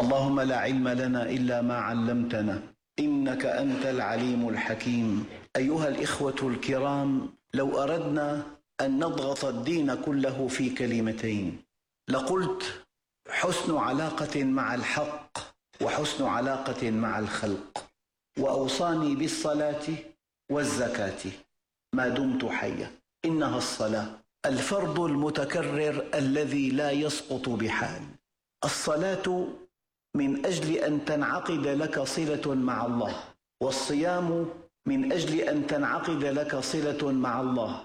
اللهم لا علم لنا إلا ما علمتنا إنك أنت العليم الحكيم. أيها الإخوة الكرام، لو أردنا أن نضغط الدين كله في كلمتين لقلت حسن علاقة مع الحق وحسن علاقة مع الخلق، وأوصاني بالصلاة والزكاة ما دمت حيا. إنها الصلاة الفرض المتكرر الذي لا يسقط بحال. الصلاة من أجل أن تنعقد لك صلة مع الله، والصيام من أجل أن تنعقد لك صلة مع الله،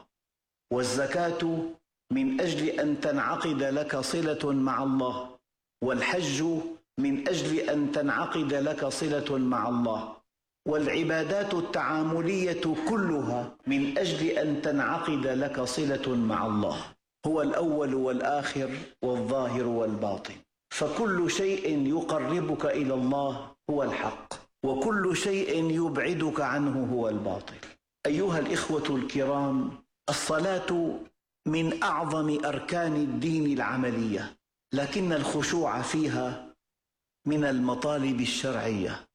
والزكاة من أجل أن تنعقد لك صلة مع الله، والحج من أجل أن تنعقد لك صلة مع الله، والعبادات التعاملية كلها من أجل أن تنعقد لك صلة مع الله. هو الأول والآخر والظاهر والباطن، فكل شيء يقربك إلى الله هو الحق، وكل شيء يبعدك عنه هو الباطل. أيها الإخوة الكرام، الصلاة من أعظم أركان الدين العملية، لكن الخشوع فيها من المطالب الشرعية.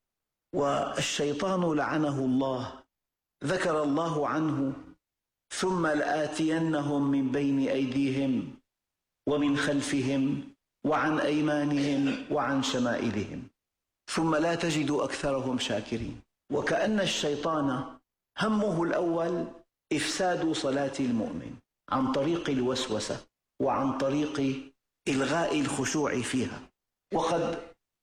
والشيطان لعنه الله ذكر الله عنه: ثم لآتينهم من بين أيديهم ومن خلفهم وعن أيمانهم وعن شمائلهم ثم لا تجد أكثرهم شاكرين. وكأن الشيطان همه الأول إفساد صلاة المؤمن عن طريق الوسوسة وعن طريق إلغاء الخشوع فيها. وقد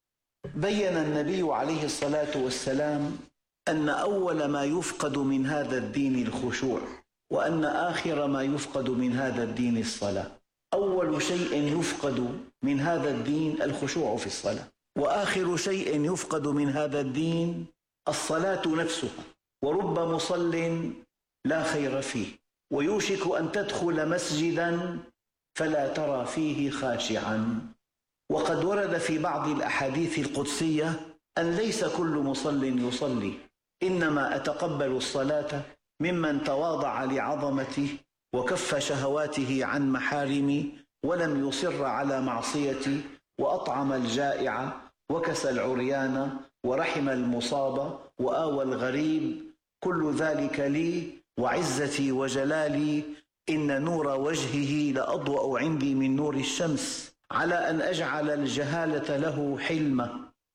بين النبي عليه الصلاة والسلام أن أول ما يفقد من هذا الدين الخشوع، وأن آخر ما يفقد من هذا الدين الصلاة. أول شيء يفقد من هذا الدين الخشوع في الصلاة، وآخر شيء يفقد من هذا الدين الصلاة نفسها. ورب مصل لا خير فيه، ويوشك أن تدخل مسجدا فلا ترى فيه خاشعا. وقد ورد في بعض الأحاديث القدسية أن ليس كل مصل يصلي، إنما أتقبل الصلاة ممن تواضع لعظمتي وكف شهواته عن محارمي ولم يصر على معصيتي، وأطعم الجائع وكسى العريان ورحم المصاب وآوى الغريب. كل ذلك لي وعزتي وجلالي، إن نور وجهه لأضوأ عندي من نور الشمس، على أن أجعل الجهالة له حلمة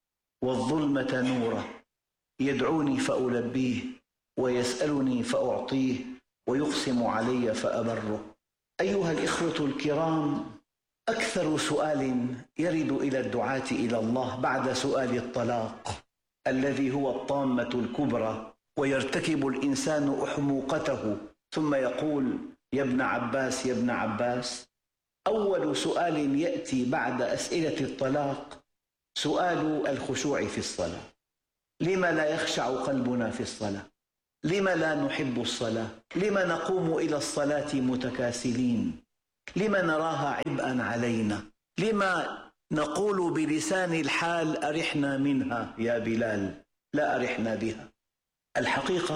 والظلمة نورا، يدعوني فألبيه ويسألني فأعطيه ويقسم علي فأبره. أيها الإخوة الكرام، أكثر سؤال يرد إلى الدعاة إلى الله بعد سؤال الطلاق الذي هو الطامة الكبرى، ويرتكب الإنسان أحموقته ثم يقول: يا ابن عباس يا ابن عباس. أول سؤال يأتي بعد أسئلة الطلاق سؤال الخشوع في الصلاة. لما لا يخشع قلبنا في الصلاة؟ لما لا نحب الصلاة؟ لما نقوم إلى الصلاة متكاسلين؟ لما نراها عبئا علينا؟ لما نقول بلسان الحال: أرحنا منها يا بلال، لا أرحنا بها؟ الحقيقة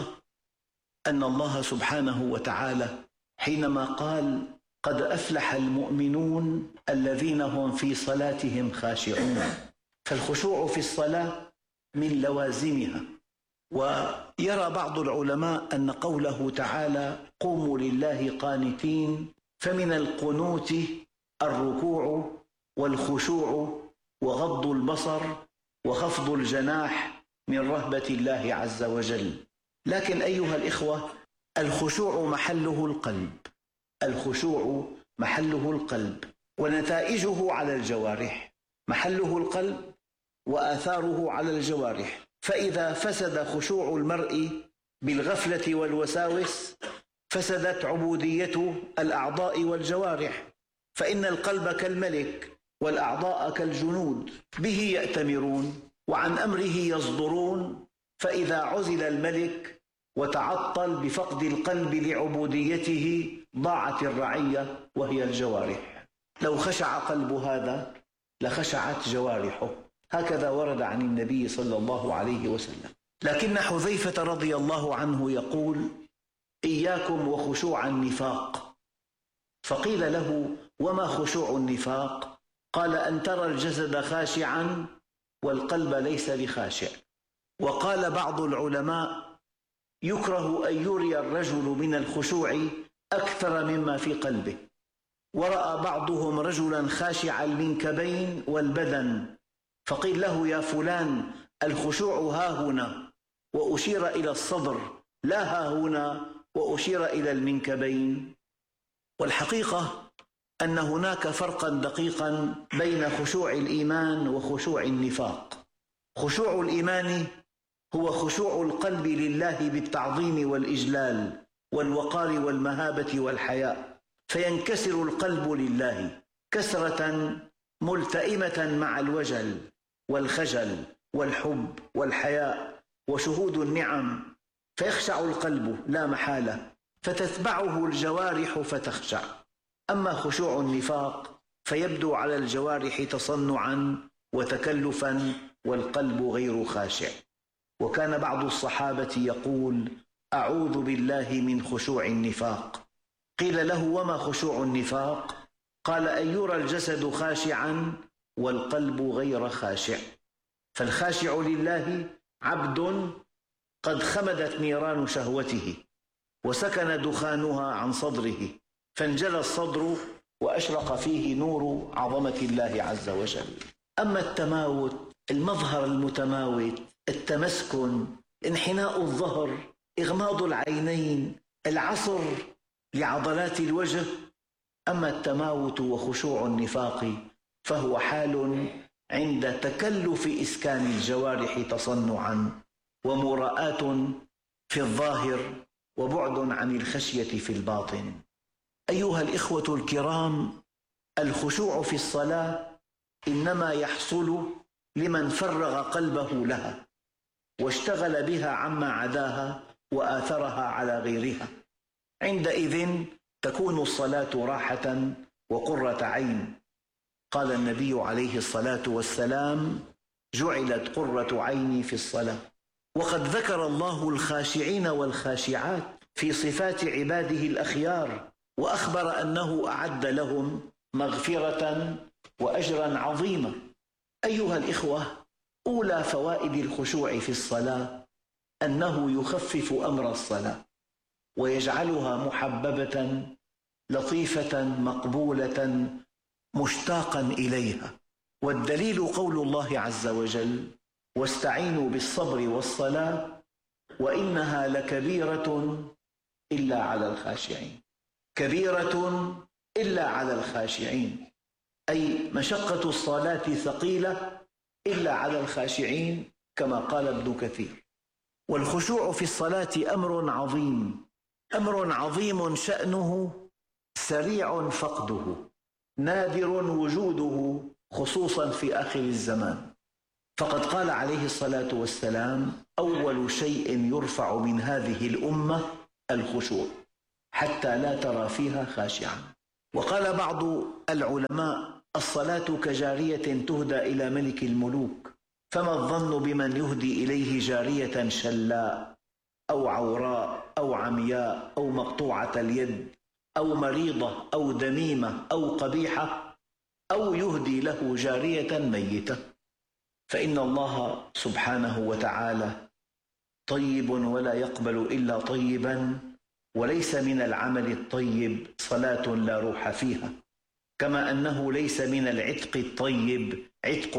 أن الله سبحانه وتعالى حينما قال: قد أفلح المؤمنون الذين هم في صلاتهم خاشعون، فالخشوع في الصلاة من لوازمها. ويرى بعض العلماء أن قوله تعالى: قوموا لله قانتين، فمن القنوت الركوع والخشوع وغض البصر وخفض الجناح من رهبة الله عز وجل. لكن أيها الإخوة، الخشوع محله القلب، الخشوع محله القلب ونتائجه على الجوارح. محله القلب وآثاره على الجوارح. فإذا فسد خشوع المرء بالغفلة والوساوس فسدت عبودية الأعضاء والجوارح، فإن القلب كالملك والأعضاء كالجنود، به يأتمرون وعن أمره يصدرون. فإذا عزل الملك وتعطل بفقد القلب لعبوديته ضاعت الرعية وهي الجوارح. لو خشع قلب هذا لخشعت جوارحه، هكذا ورد عن النبي صلى الله عليه وسلم. لكن حذيفة رضي الله عنه يقول: إياكم وخشوع النفاق. فقيل له: وما خشوع النفاق؟ قال: أن ترى الجسد خاشعا والقلب ليس بخاشع. وقال بعض العلماء: يكره أن يري الرجل من الخشوع أكثر مما في قلبه. ورأى بعضهم رجلا خاشع المنكبين والبدن، فقيل له: يا فلان، الخشوع هاهنا، وأشير إلى الصدر، لا هاهنا وأشير إلى المنكبين. والحقيقة أن هناك فرقا دقيقا بين خشوع الإيمان وخشوع النفاق. خشوع الإيمان هو خشوع القلب لله بالتعظيم والإجلال والوقار والمهابة والحياء، فينكسر القلب لله كسرة ملتئمة مع الوجل والخجل والحب والحياء وشهود النعم، فيخشع القلب لا محالة، فتتبعه الجوارح فتخشع. أما خشوع النفاق فيبدو على الجوارح تصنعا وتكلفا، والقلب غير خاشع. وكان بعض الصحابة يقول: أعوذ بالله من خشوع النفاق. قيل له: وما خشوع النفاق؟ قال: أن يرى الجسد خاشعا والقلب غير خاشع. فالخاشع لله عبد قد خمدت نيران شهوته وسكن دخانها عن صدره، فانجلى الصدر وأشرق فيه نور عظمة الله عز وجل. أما التماوت، المظهر المتماوت، التمسكن، انحناء الظهر، إغماض العينين، العصر لعضلات الوجه. أما التماوت وخشوع النفاق فهو حال عند تكلف إسكان الجوارح تصنعا، ومراءة في الظاهر، وبعد عن الخشية في الباطن. أيها الإخوة الكرام، الخشوع في الصلاة إنما يحصل لمن فرغ قلبه لها واشتغل بها عما عداها وآثرها على غيرها. عندئذ تكون الصلاة راحة وقرة عين. قال النبي عليه الصلاة والسلام: جعلت قرة عيني في الصلاة. وقد ذكر الله الخاشعين والخاشعات في صفات عباده الأخيار، وأخبر أنه أعد لهم مغفرة وأجرا عظيما. أيها الإخوة، أولى فوائد الخشوع في الصلاة أنه يخفف أمر الصلاة ويجعلها محببة لطيفة مقبولة مشتاقا إليها. والدليل قول الله عز وجل: واستعينوا بالصبر والصلاة وإنها لكبيرة إلا على الخاشعين. كبيرة إلا على الخاشعين، أي مشقة الصلاة ثقيلة إلا على الخاشعين، كما قال ابن كثير. والخشوع في الصلاة أمر عظيم، أمر عظيم شأنه سريع فقده، نادر وجوده، خصوصا في آخر الزمان. فقد قال عليه الصلاة والسلام: أول شيء يرفع من هذه الأمة الخشوع، حتى لا ترى فيها خاشعا. وقال بعض العلماء: الصلاة كجارية تهدى إلى ملك الملوك، فما الظن بمن يهدي إليه جارية شلاء أو عوراء أو عمياء أو مقطوعة اليد أو مريضة أو دميمة أو قبيحة، أو يهدي له جارية ميتة؟ فإن الله سبحانه وتعالى طيب ولا يقبل إلا طيبا، وليس من العمل الطيب صلاة لا روح فيها، كما أنه ليس من العتق الطيب عتق